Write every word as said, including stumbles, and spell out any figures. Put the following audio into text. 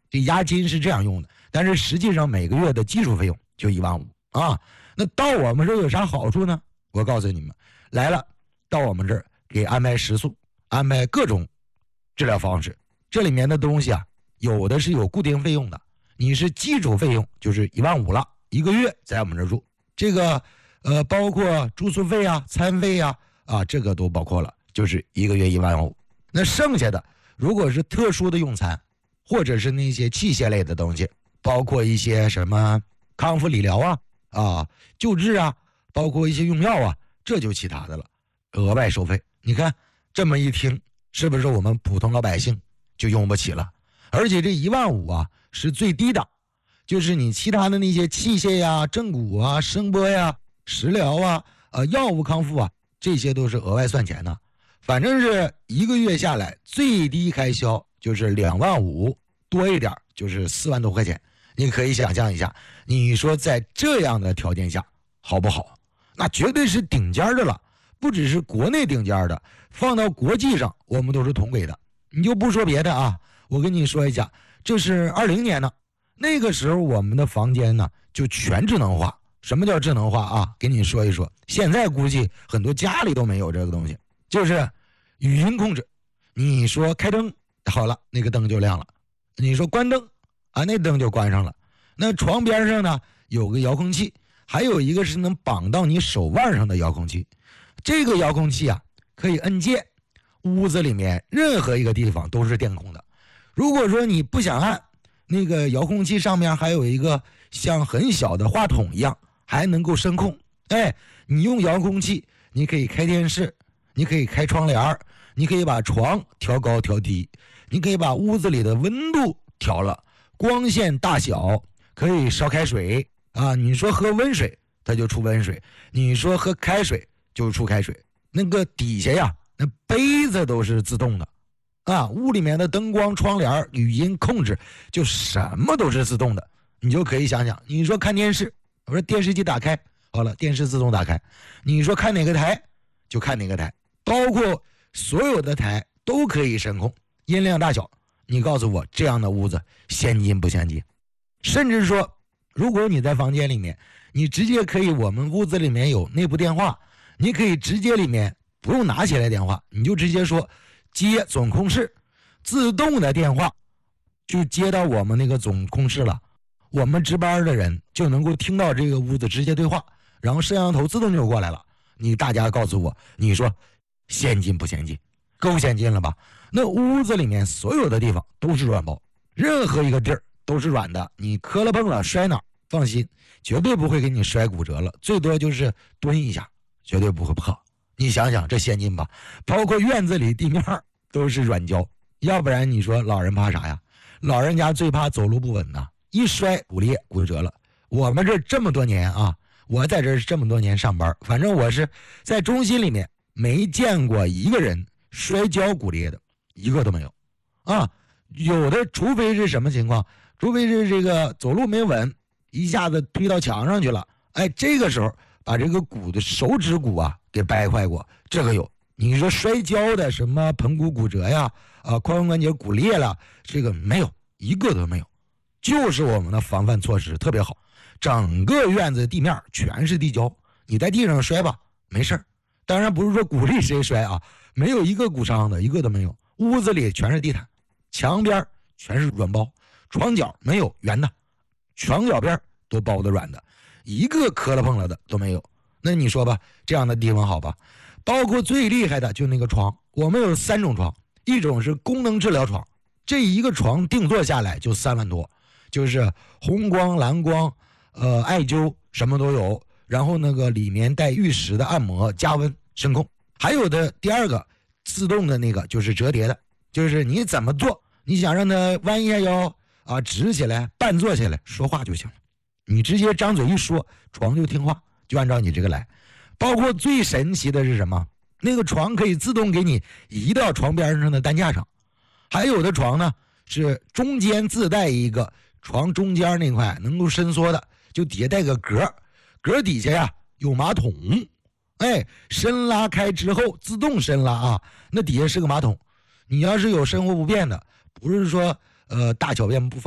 这押金是这样用的，但是实际上每个月的基础费用就一万五啊。那到我们这儿有啥好处呢？我告诉你们，来了到我们这儿给安排食宿，安排各种治疗方式，这里面的东西啊，有的是有固定费用的，你是基础费用就是一万五了，一个月在我们这儿住，这个呃包括住宿费啊、餐费啊啊，这个都包括了，就是一个月一万五。那剩下的如果是特殊的用餐，或者是那些器械类的东西，包括一些什么康复理疗啊啊救治啊，包括一些用药啊，这就其他的了，额外收费。你看这么一听，是不是我们普通老百姓就用不起了？而且这一万五啊是最低的，就是你其他的那些器械呀、正骨啊、声波呀、食疗啊、呃药物康复啊，这些都是额外算钱的。反正是一个月下来最低开销就是两万五，多一点就是四万多块钱。你可以想象一下，你说在这样的条件下好不好？那绝对是顶尖的了，不只是国内顶尖的，放到国际上我们都是同轨的。你就不说别的啊，我跟你说一下，这是二零年呢，那个时候我们的房间呢就全智能化。什么叫智能化啊？给你说一说，现在估计很多家里都没有这个东西，就是语音控制。你说开灯，好了，那个灯就亮了；你说关灯啊，那灯就关上了。那床边上呢有个遥控器，还有一个是能绑到你手腕上的遥控器。这个遥控器啊可以按键，屋子里面任何一个地方都是电控的。如果说你不想按，那个遥控器上面还有一个像很小的话筒一样，还能够声控。哎，你用遥控器，你可以开电视，你可以开窗帘，你可以把床调高调低，你可以把屋子里的温度调了，光线大小，可以烧开水啊。你说喝温水，它就出温水；你说喝开水，就出开水。那个底下呀，那杯子都是自动的啊。屋里面的灯光、窗帘、语音控制，就什么都是自动的。你就可以想想，你说看电视，我说电视机打开，好了，电视自动打开。你说看哪个台，就看哪个台，包括所有的台都可以声控，音量大小。你告诉我，这样的屋子先进不先进？甚至说，如果你在房间里面，你直接可以，我们屋子里面有内部电话，你可以直接里面不用拿起来电话，你就直接说接总控室，自动的电话就接到我们那个总控室了。我们值班的人就能够听到这个屋子直接对话，然后摄像头自动就过来了。你大家告诉我，你说先进不先进？够先进了吧？那屋子里面所有的地方都是软包，任何一个地儿都是软的，你磕了碰了摔哪儿，放心，绝对不会给你摔骨折了，最多就是蹲一下，绝对不会破。你想想这先进吧？包括院子里地面都是软胶，要不然你说老人怕啥呀？老人家最怕走路不稳呐，一摔骨裂骨折了。我们这这么多年啊，我在这这么多年上班，反正我是在中心里面没见过一个人摔跤骨裂的，一个都没有啊。有的除非是什么情况，除非是这个走路没稳，一下子推到墙上去了，哎，这个时候把这个骨的手指骨啊给掰坏过，这个有。你说摔跤的什么盆骨骨折呀，啊，髋关节骨裂了，这个没有，一个都没有。就是我们的防范措施特别好，整个院子地面全是地胶，你在地上摔吧没事儿，当然不是说鼓励谁摔啊，没有一个骨伤的，一个都没有。屋子里全是地毯，墙边全是软包，床角没有圆的，床角边都包的软的，一个磕了碰了的都没有。那你说吧，这样的地方好吧？包括最厉害的就那个床，我们有三种床，一种是功能治疗床，这一个床定做下来就三万多，就是红光、蓝光、呃艾灸什么都有，然后那个里面带玉石的按摩、加温、声控。还有的第二个自动的那个就是折叠的，就是你怎么做，你想让它弯一下腰啊，直起来、半坐起来说话就行了，你直接张嘴一说，床就听话，就按照你这个来。包括最神奇的是什么？那个床可以自动给你移到床边上的担架上，还有的床呢是中间自带一个床中间那块能够伸缩的，就底下带个格，格底下呀有马桶，哎，伸拉开之后自动伸拉啊，那底下是个马桶。你要是有生活不便的，不是说呃大小便不方